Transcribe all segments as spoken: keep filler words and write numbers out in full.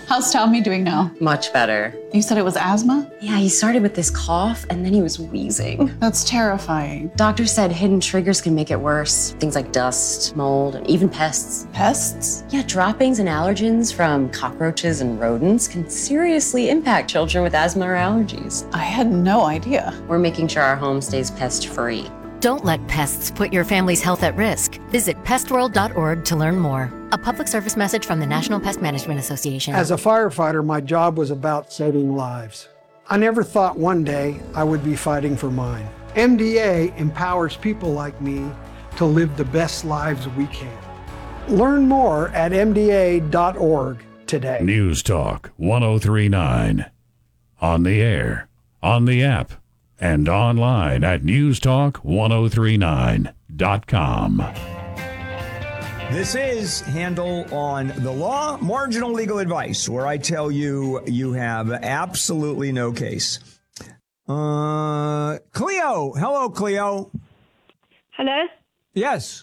How's Tommy doing now? Much better. You said it was asthma? Yeah, he started with this cough and then he was wheezing. That's terrifying. Doctor said hidden triggers can make it worse. Things like dust, mold, and even pests. Pests? Yeah, droppings and allergens from cockroaches and rodents can seriously impact children with asthma or allergies. I had no idea. We're making sure our home stays pest-free. Don't let pests put your family's health at risk. Visit pest world dot org to learn more. A public service message from the National Pest Management Association. As a firefighter, my job was about saving lives. I never thought one day I would be fighting for mine. M D A empowers people like me to live the best lives we can. Learn more at M D A dot org today. News Talk one oh three point nine. On the air, on the app, and online at news talk ten thirty-nine dot com. This is Handel on the Law, marginal legal advice, where I tell you you have absolutely no case. Uh, Cleo. Hello, Cleo. Hello? Yes.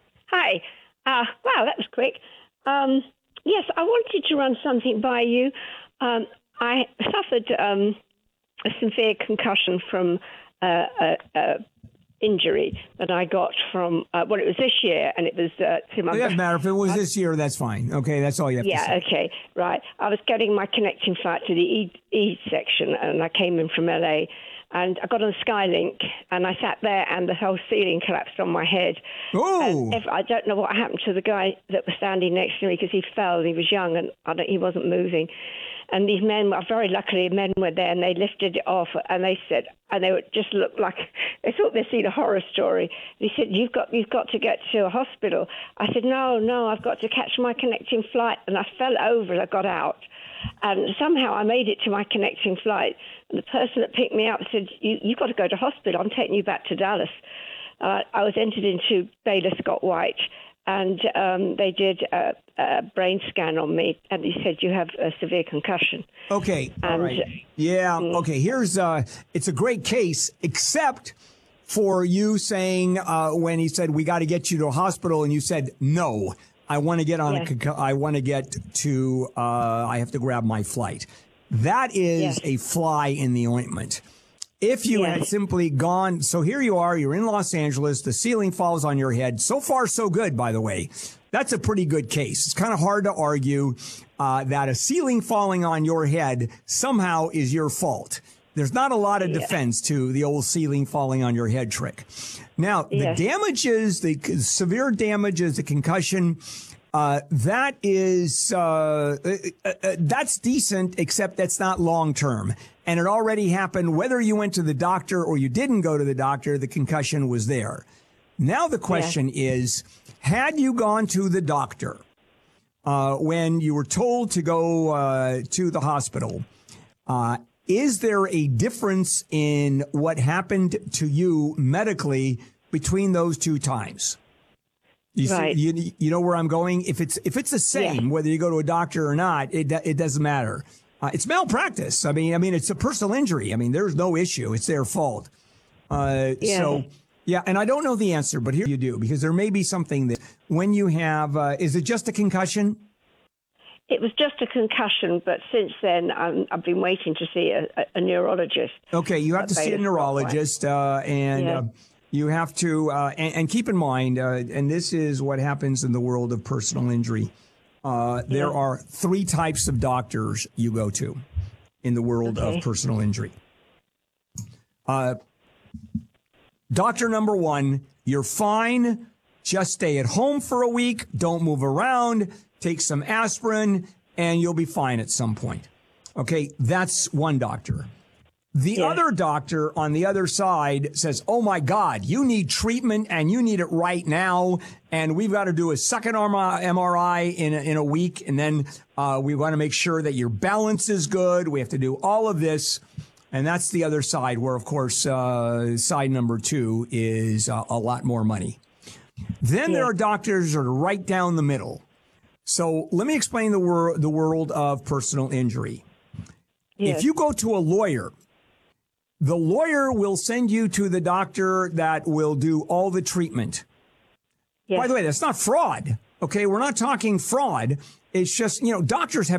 Hi. Uh, wow, that was quick. Um, yes, I wanted to run something by you. Um, I suffered um, a severe concussion from uh, a, a injury that I got from, uh, well, it was this year, and it was uh, to my... It doesn't matter. If it was this year, that's fine. Okay, that's all you have yeah, to say. Yeah, okay, right. I was getting my connecting flight to the E, e section, and I came in from L A, and I got on Skylink, and I sat there, and the whole ceiling collapsed on my head. Oh! If, I don't know what happened to the guy that was standing next to me, because he fell, and he was young, and I don't, he wasn't moving. And these men, were very luckily, men were there, and they lifted it off, and they said, and they would just looked like they thought they'd seen a horror story. And he said, "You've got, you've got to get to a hospital." I said, "No, no, I've got to catch my connecting flight." And I fell over as I got out, and somehow I made it to my connecting flight. And the person that picked me up said, "You, you've got to go to hospital. I'm taking you back to Dallas." Uh, I was entered into Baylor Scott White. And um, they did a, a brain scan on me, and he said, "You have a severe concussion." Okay, and, all right. Yeah, okay, here's, uh, it's a great case, except for you saying uh, when he said, "We got to get you to a hospital," and you said, "No, I want to get on yeah. a, I want to get to, uh, I have to grab my flight." That is yeah. a fly in the ointment. If you yes. had simply gone, so here you are, you're in Los Angeles, the ceiling falls on your head. So far, so good, by the way. That's a pretty good case. It's kind of hard to argue uh, that a ceiling falling on your head somehow is your fault. There's not a lot of yeah. defense to the old ceiling falling on your head trick. Now, yes. the damages, the severe damages, the concussion, uh, that is, uh, uh, uh, that's decent, except that's not long term. And it already happened. Whether you went to the doctor or you didn't go to the doctor, the concussion was there. Now the question yeah. is, had you gone to the doctor uh, when you were told to go uh, to the hospital, uh, is there a difference in what happened to you medically between those two times? You, right. see, you, you know where I'm going? If it's if it's the same, yeah. whether you go to a doctor or not, it it doesn't matter. Uh, it's malpractice. I mean, I mean, it's a personal injury. I mean, there's no issue. It's their fault. Uh, yeah. So, yeah, and I don't know the answer, but here you do, because there may be something that when you have, uh, is it just a concussion? It was just a concussion, but since then, um, I've been waiting to see a, a, a neurologist. Okay, you have to see a neurologist, uh, and yeah. uh, you have to, uh, and, and keep in mind, uh, and this is what happens in the world of personal injury. Uh, there yeah. are three types of doctors you go to in the world okay. of personal injury. Uh, doctor number one, you're fine. Just stay at home for a week. Don't move around. Take some aspirin, and you'll be fine at some point. Okay, that's one doctor. The yeah. other doctor on the other side says, "Oh, my God, you need treatment, and you need it right now, and we've got to do a second M R I in a, in a week, and then uh, we want to make sure that your balance is good. We have to do all of this." And that's the other side where, of course, uh, side number two is uh, a lot more money. Then yeah. there are doctors that are right down the middle. So let me explain the, wor- the world of personal injury. Yes. If you go to a lawyer, the lawyer will send you to the doctor that will do all the treatment. Yes. By the way, that's not fraud. Okay, we're not talking fraud. It's just, you know, doctors have